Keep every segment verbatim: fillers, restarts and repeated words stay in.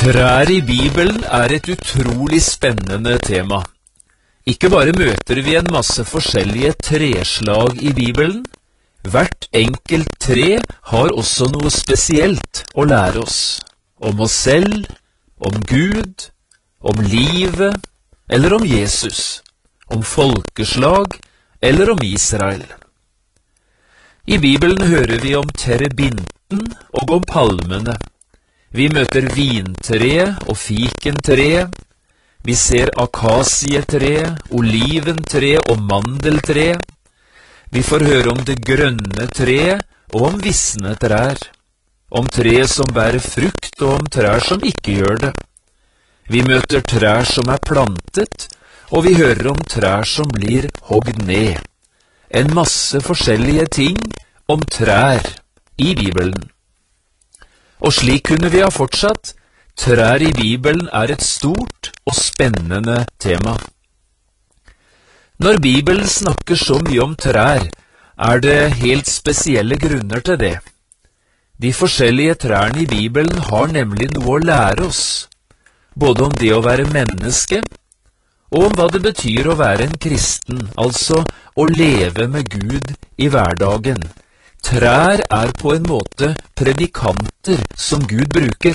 Trær i Bibelen er et utrolig spennende tema. Ikke bare møter vi en masse forskjellige treslag i Bibelen, hvert enkelt tre har også noe spesielt å lære oss. Om oss selv, om Gud, om livet, eller om Jesus, om folkeslag, eller om Israel. I Bibelen hører vi om terebinten og om palmene. Vi møter vintre og fikentre. Vi ser akasietre, oliventre og mandeltre. Vi får høre om det grønne tre og om visne trær. Om tre som bærer frukt og om trær som ikke gjør det. Vi møter trær som er plantet, og vi hører om trær som blir hogd ned. En masse forskjellige ting om trær i Bibelen. Og slik kunne vi ha fortsatt. Trær i Bibelen er et stort og spennende tema. Når Bibelen snakker så mye om trær, er det helt spesielle grunner til det. De forskjellige trærne i Bibelen har nemlig noe å lære oss, både om det å være menneske, og om hva det betyr å være en kristen, altså å leve med Gud i hverdagen. Trær er på en måte predikanter som Gud bruker.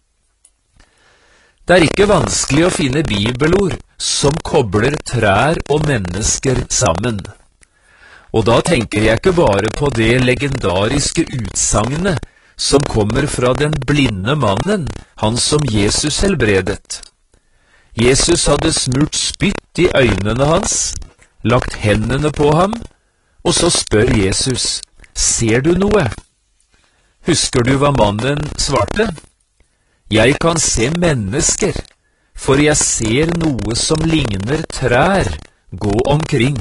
Det er ikke vanskelig å finne bibelord som kobler trær og mennesker sammen. Og da tenker jeg ikke bare på det legendariske utsagnet som kommer fra den blinde mannen, han som Jesus helbredet. Jesus hadde smurt spytt i øynene hans, lagt hendene på ham, og så spør Jesus: «Ser du noe?» Husker du hva mannen svarte? «Jeg kan se mennesker, for jeg ser noe som ligner trær gå omkring.»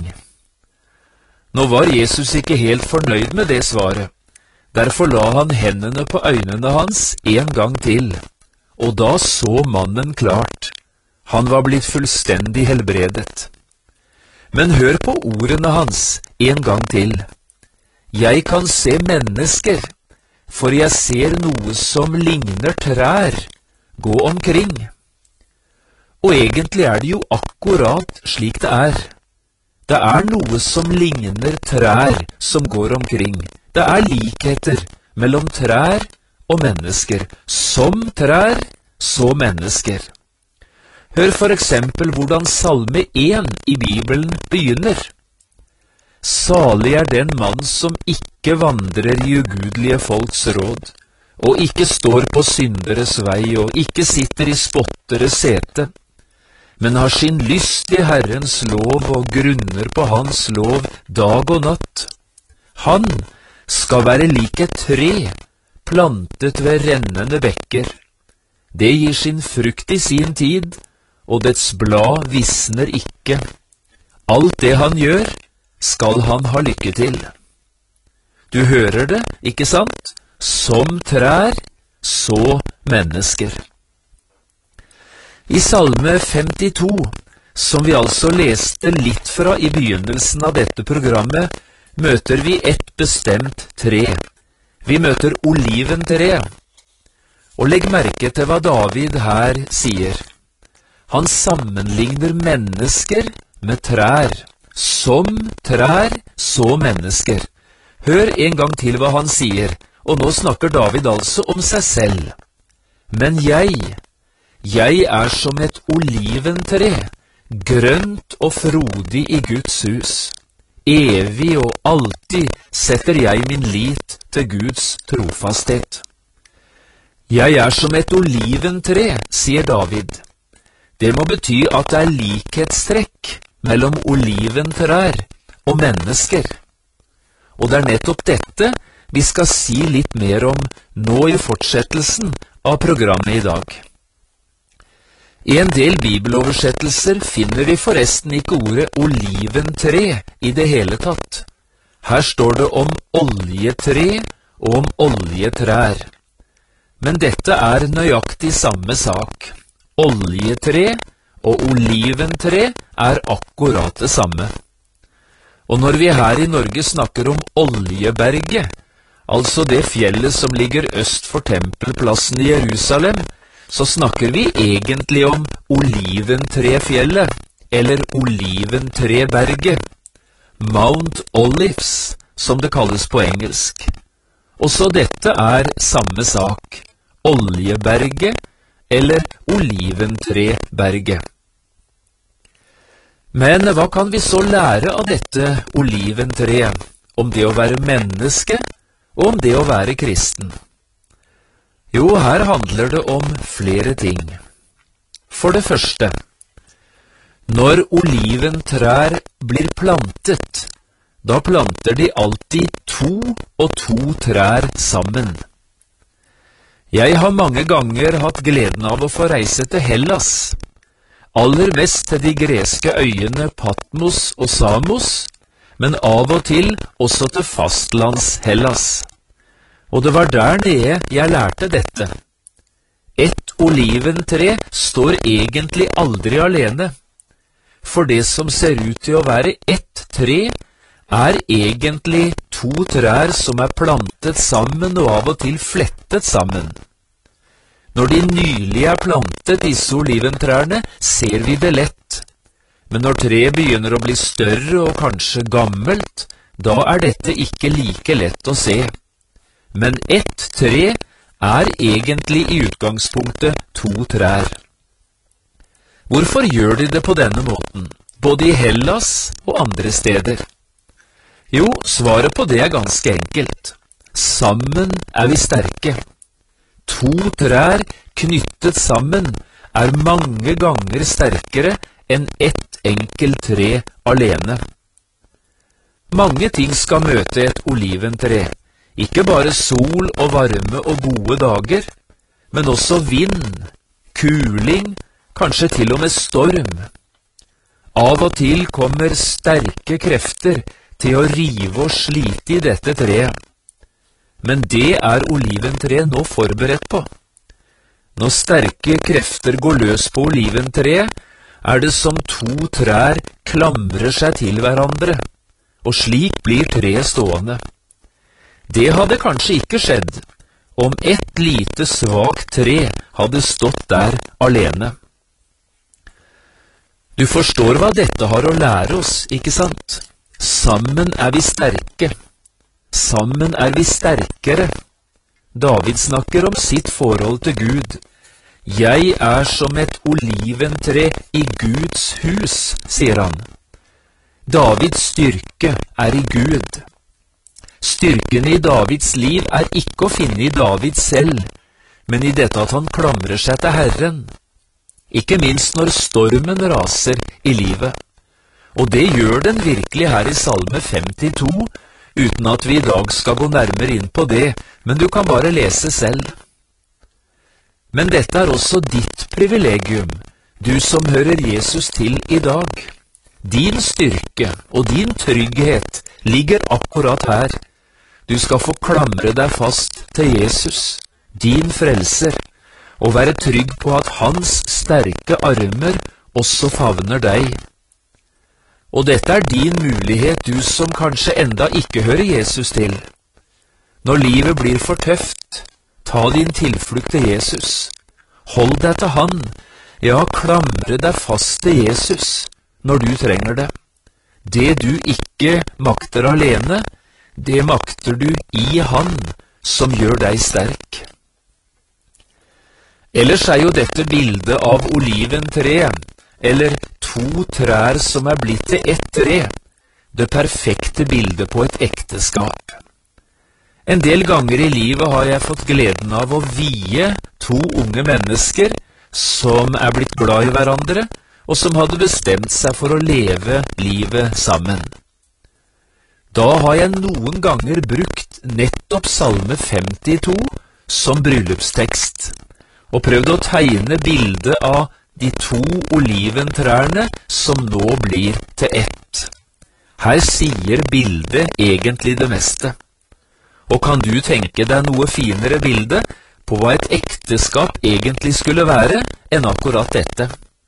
Nå var Jesus ikke helt fornøyd med det svaret. Derfor la han hendene på øynene hans en gang til, og da så mannen klart. Han var blitt fullstendig helbredet. Men hør på ordene hans en gang til. «Jeg kan se mennesker, for jeg ser noe som ligner trær gå omkring.» Og egentlig er det jo akkurat slik det er. Det er noe som ligner trær som går omkring. Det er likheter mellom trær og mennesker. Som trær, så mennesker. Hør for eksempel hvordan Salme én i Bibelen begynner. «Salig er den mann som ikke vandrer i ugudelige folks råd, og ikke står på synderes vei, og ikke sitter i spotteres sete, men har sin lyst i Herrens lov og grunner på hans lov dag og natt. Han skal være lik et tre, plantet ved rennende bekker. Det gir sin frukt i sin tid, og dets blad visner ikke. Alt det han gjør, skal han ha lykke til.» Du hører det, ikke sant? Som trær, så mennesker. I Salme femtito, som vi altså leste litt fra i begynnelsen av dette programmet, møter vi et bestemt tre. Vi møter oliventreet. Og legg merke til hva David her sier. Han sammenligner mennesker med trær. Som trær, så mennesker. Hør en gang til hva han sier, og nå snakker David altså om seg selv. «Men jeg, jeg er som et oliventre, grønt og frodig i Guds hus. Evig og alltid setter jeg min lit til Guds trofasthet.» «Jeg er som et oliventre», sier David. Det må bety at det er likhetstrekk mellom oliventrær og mennesker. Og det er nettopp dette vi skal si litt mer om nå i fortsettelsen av programmet i dag. I en del bibeloversettelser finner vi forresten ikke ordet oliventre i det hele tatt. Her står det om oljetre og om oljetrær. Men dette er nøyaktig samme sak. Oljetre og oliventre er akkurat det samme. Og når vi her i Norge snakker om Oljeberget, altså det fjellet som ligger øst for tempelplassen i Jerusalem, så snakker vi egentlig om Oliventrefjellet, eller Oliventreberget, Mount Olives, som det kalles på engelsk. Også dette er samme sak, Oljeberget, eller Oliventreberget. Men hva kan vi så lære av dette oliventreet, om det å være menneske, og om det å være kristen? Jo, her handler det om flere ting. For det første, når oliventrær blir plantet, da planter de alltid to og to trær sammen. Jeg har mange ganger hatt gleden av å få reise til Hellas, aller mest til de greske øyene Patmos og Samos, men av og til også til fastlands Hellas. Og det var der nede jeg lærte dette. Et oliventre står egentlig aldri alene, for det som ser ut til å være ett tre, er egentlig to trær som er plantet sammen og av og til flettet sammen. Når de nylig er plantet, disse oliventrærne, ser vi det lett. Men når treet begynner å bli større og kanskje gammelt, da er dette ikke like lett å se. Men ett tre er egentlig i utgangspunktet to trær. Hvorfor gjør de det på denne måten, både i Hellas og andre steder? Jo, svaret på det er ganske enkelt. Sammen er vi sterke. To trær knyttet sammen er mange ganger sterkere enn ett enkelt tre alene. Mange ting skal møte et oliventre, ikke bare sol og varme og gode dager, men også vind, kuling, kanskje til og med storm. Av og til kommer sterke krefter til å rive og slite i dette treet. Men det er oliventreet nå forberedt på. Når sterke krefter går løs på oliventreet, er det som to trær klamrer seg til hverandre, og slik blir treet stående. Det hadde kanskje ikke skjedd om ett lite svakt tre hadde stått der alene. Du forstår hva dette har å lære oss, ikke sant? Sammen er vi sterke. Sammen er vi sterkere. David snakker om sitt forhold til Gud. Jeg er som et oliventre i Guds hus, sier han. Davids styrke er i Gud. Styrken i Davids liv er ikke å finne i David selv, men i dette at han klamrer seg til Herren. Ikke minst når stormen raser i livet. Og det gjør den virkelig her i Salme femtito, uten at vi i dag skal gå nærmere inn på det, men du kan bare lese selv. Men dette er også ditt privilegium, du som hører Jesus til i dag. Din styrke og din trygghet ligger akkurat her. Du skal få klamre deg fast til Jesus, din frelser, og være trygg på at hans sterke armer også favner deg. Og dette er din mulighet, du som kanskje enda ikke hører Jesus til. Når livet blir for tøft, ta din tilflukt til Jesus. Hold deg til han, ja, klamre deg fast til Jesus når du trenger det. Det du ikke makter alene, det makter du i han som gjør deg sterk. Ellers er jo dette bildet av oliventreet, eller to trær som er blitt til ett tre, det perfekte bildet på et ekteskap. En del ganger i livet har jeg fått gleden av å vie to unge mennesker som er blitt glad i hverandre, og som hadde bestemt seg for å leve livet sammen. Da har jeg noen ganger brukt nettopp Salme femtito som bryllupstekst, og prøvd å tegne bildet av de to oliventrærne som nå blir til ett. Her sier bildet egentlig det meste. Og kan du tenke deg noe finere bilde på hva et ekteskap egentlig skulle være enn akkurat dette?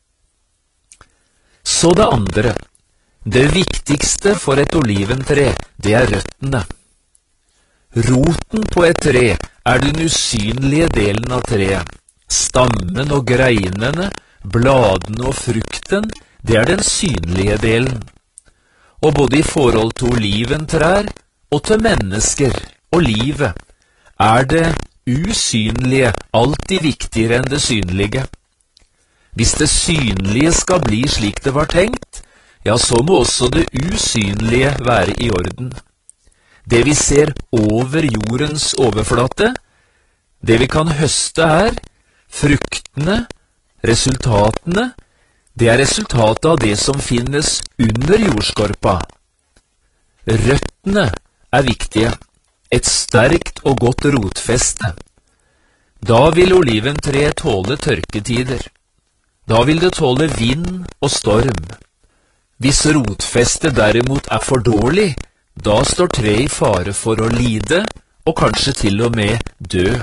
Så det andre. Det viktigste for et oliventre, det er røttene. Roten på et tre er den usynlige delen av treet. Stammen og greinene, bladene og frukten, det er den synlige delen. Og både i forhold til oliventrær og til mennesker og livet, er det usynlige alltid viktigere enn det synlige. Hvis det synlige skal bli slik det var tenkt, ja, så må også det usynlige være i orden. Det vi ser over jordens overflate, det vi kan høste her, fruktene, resultatene, det er resultatet av det som finnes under jordskorpa. Røttene er viktige, et sterkt og godt rotfeste. Da vil oliventreet tåle tørketider. Da vil det tåle vind og storm. Hvis rotfestet derimot er for dårlig, da står treet i fare for å lide, og kanskje til og med dø.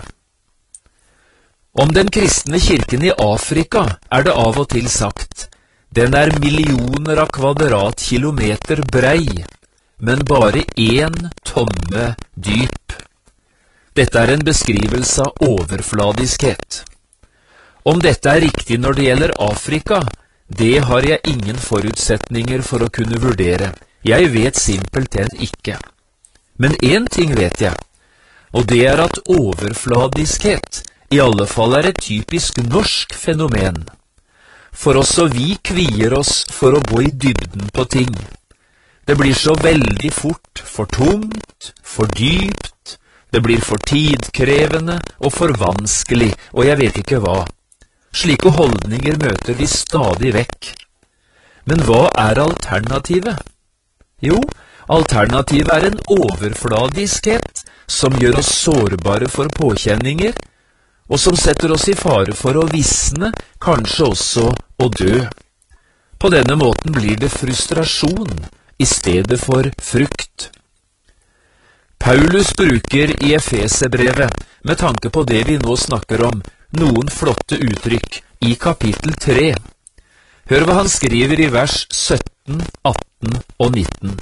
Om den kristne kirken i Afrika er det av og til sagt, den er millioner av kvadratkilometer brei, men bare én tomme dyp. Dette er en beskrivelse av overfladiskhet. Om dette er riktig når det gjelder Afrika, det har jeg ingen forutsetninger for å kunne vurdere. Jeg vet simpelthen ikke. Men én ting vet jeg, og det er at overfladiskhet i alle fall er et typisk norsk fenomen. For også vi kvier oss for å gå i dybden på ting. Det blir så veldig fort for tungt, for dypt, det blir for tidkrevende og for vanskelig, og jeg vet ikke hva. Slike holdninger møter vi stadig vekk. Men hva er alternativet? Jo, alternativet er en overfladiskhet som gjør oss sårbare for påkjenninger, og som setter oss i fare for å visne, kanskje også å dø. På denne måten blir det frustrasjon i stedet for frukt. Paulus bruker i Efeserbrevet, med tanke på det vi nå snakker om, noen flotte uttrykk i kapittel tre. Hør hva han skriver i vers sytten, atten og nitten.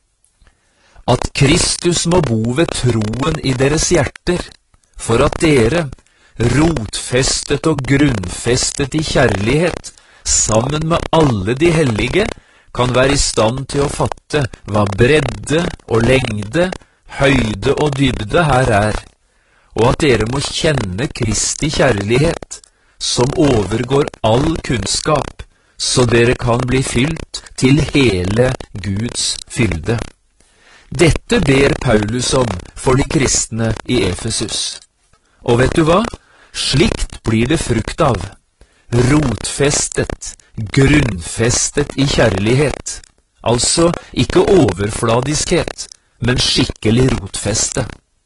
At Kristus må bo ved troen i deres hjerter, for at dere, rotfestet og grunnfestet i kjærlighet, sammen med alle de hellige, kan være i stand til å fatte hva bredde og lengde, høyde og dybde her er, og at dere må kjenne Kristi kjærlighet, som overgår all kunnskap, så dere kan bli fylt til hele Guds fylde. Dette ber Paulus om for de kristne i Efesus. Og vet du hva? Slikt blir det frukt av. Rotfestet, grunnfestet i kjærlighet. Altså ikke overfladiskhet, men skikkelig rotfeste.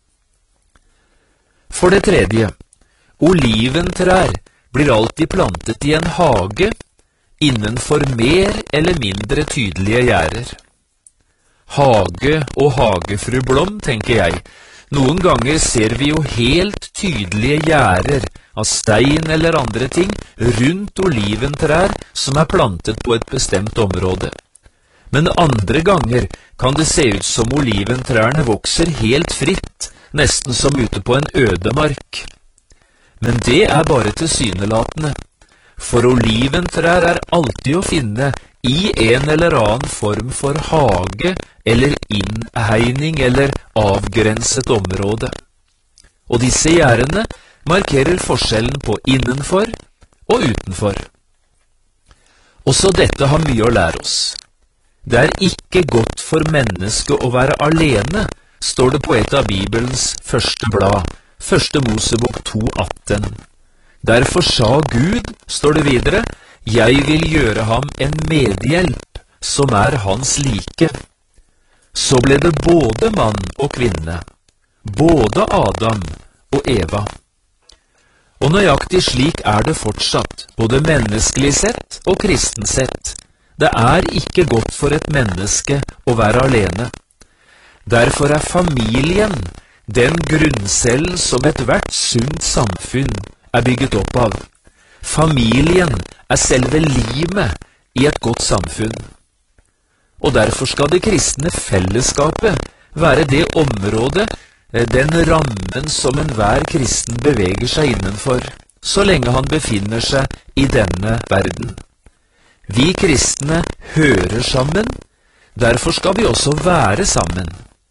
For det tredje, oliventrær blir alltid plantet i en hage innenfor mer eller mindre tydelige gjerder. Hage og hagefrublom, tenker jeg. Noen ganger ser vi jo helt tydelige gjerder av stein eller andre ting rundt oliventrær som er plantet på et bestemt område. Men andre ganger kan det se ut som oliventrærne vokser helt fritt, nesten som ute på en ødemark. Men det er bare tilsynelatende, for oliventrær er alltid å finne i en eller annen form for hage eller innhegning eller avgrenset område. Og disse gjerdene markerer forskjellen på innenfor og utenfor. Også dette har mye å lære oss. Det er ikke godt for mennesket å være alene, står det på et av Bibelens første blad, første Mosebok to atten. Derfor sa Gud, står det videre, jeg vil gjøre ham en medhjelp, som er hans like. Så ble det både mann og kvinne, både Adam og Eva. Og nøyaktig slik er det fortsatt, både menneskelig sett og kristen sett. Det er ikke godt for et menneske å være alene. Derfor er familien den grunncellen som et hvert sunt samfunn er bygget opp av. Familien er selve limet i et godt samfunn. Og derfor skal det kristne fellesskapet være det området, den rammen som enhver kristen beveger seg innenfor, så lenge han befinner seg i denne verden. Vi kristne hører sammen, derfor skal vi også være sammen.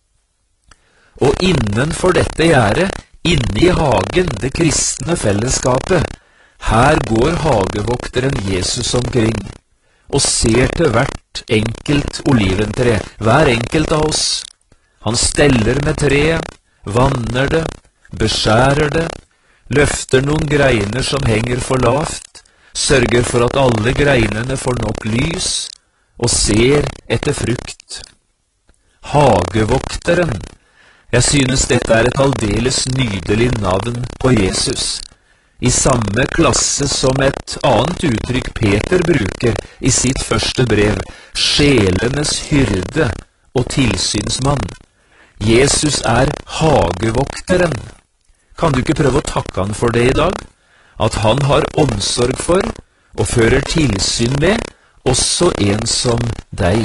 Og innenfor dette gjerdet, inne i hagen, det kristne fellesskapet, her går hagevokteren Jesus omkring og ser til hvert enkelt oliventre, hver enkelt av oss. Han steller med treet, vanner det, beskjærer det, løfter noen greiner som henger for lavt, sørger for at alle greinene får nok lys, og ser etter frukt. Hagevokteren. Jeg synes dette er et aldeles nydelig navn på Jesus, i samme klasse som et annet uttrykk Peter bruker i sitt første brev, sjelenes hyrde og tilsynsmann. Jesus er hagevokteren. Kan du ikke prøve å takke han for det i dag? At han har omsorg for og fører tilsyn med også en som deg.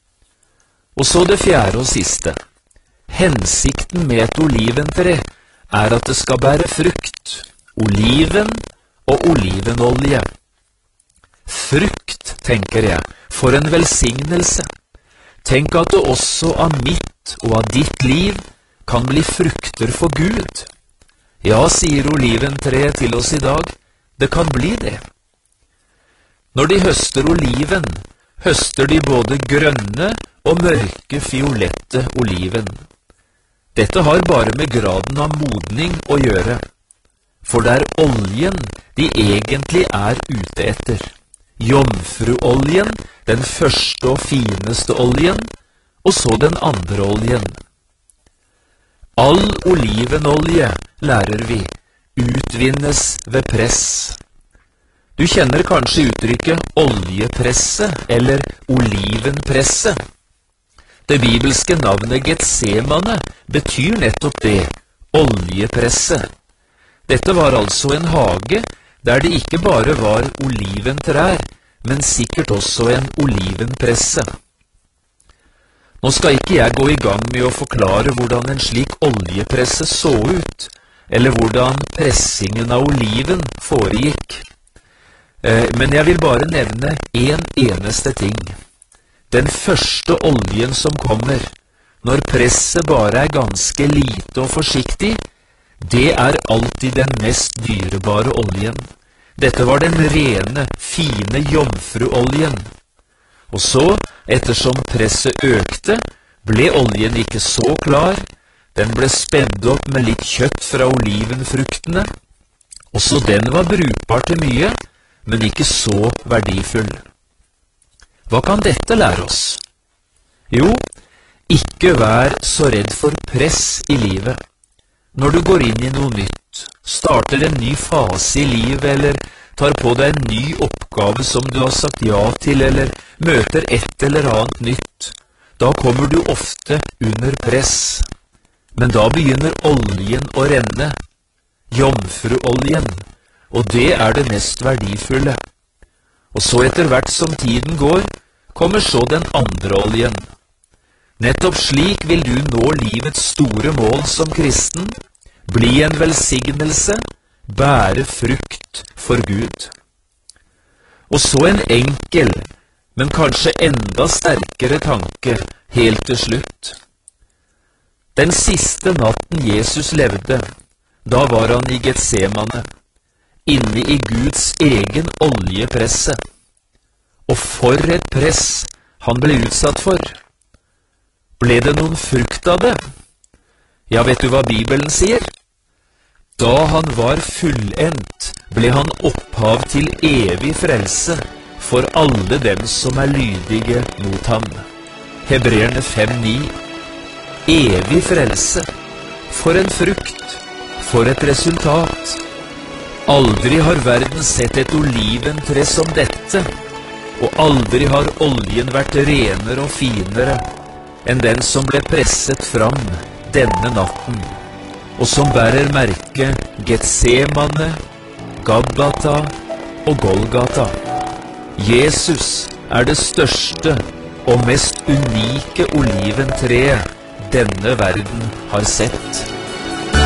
Og så det fjerde og siste. Hensikten med et oliventre er at det skal bære frukt, oliven og olivenolje. Frukt, tenker jeg, for en velsignelse. Tenk at det også av mitt og av ditt liv kan bli frukter for Gud. Ja, sier oliventreet til oss i dag, det kan bli det. Når de høster oliven, høster de både grønne og mørke fiolette oliven. Dette har bare med graden av modning å gjøre, for det er oljen de egentlig er ute etter. Jomfruoljen, den første og fineste oljen, og så den andre oljen. All olivenolje, lærer vi, utvinnes ved press. Du kjenner kanskje uttrykket oljepresse eller olivenpresse. Det bibelske navnet Getsemane betyr nettopp det, oljepresse. Dette var altså en hage der det ikke bare var oliventrær, men sikkert også en olivenpresse. Nå skal ikke jeg gå i gang med å forklare hvordan en slik oljepresse så ut, eller hvordan pressingen av oliven foregikk. Men jeg vil bare nevne en eneste ting. Den første oljen som kommer, når presset bare er ganske lite og forsiktig, det er alltid den mest dyrebare oljen. Dette var den rene, fine jomfruoljen. Og så, ettersom presset økte, ble oljen ikke så klar. Den ble spedd opp med litt kjøtt fra olivenfruktene. Også den var brukbar til mye, men ikke så verdifull. Hva kan dette lære oss? Jo, ikke vær så redd for press i livet. Når du går inn i noe nytt, starter en ny fase i livet, eller tar på deg en ny oppgave som du har sagt ja til, eller møter et eller annet nytt, da kommer du ofte under press. Men da begynner oljen å renne, jomfruoljen, og det er det mest verdifulle. Og så etter hvert som tiden går, kommer så den andre oljen. Nettopp slik vil du nå livets store mål som kristen, bli en velsignelse, bære frukt for Gud. Og så en enkel, men kanskje enda sterkere tanke helt til slutt. Den siste natten Jesus levde, da var han i Getsemane, inne i Guds egen oljepresse. Og for et press han ble utsatt for. Ble det noen frukt av det? Ja, vet du hva Bibelen sier? Da han var fullendt, ble han opphav til evig frelse for alle dem som er lydige mot ham. Hebreerne fem ni. Evig frelse. For en frukt. For et resultat. Aldri har verden sett et oliventre som dette, og aldri har oljen vært renere og finere enn den som ble presset fram denne natten, og som bærer merket Getsemane, Gabbata og Golgata. Jesus er det største og mest unike oliventreet denne verden har sett.